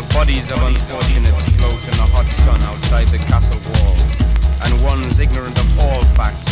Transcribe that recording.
Bodies of unfortunates float in the hot sun outside the castle walls, and one's ignorant of all facts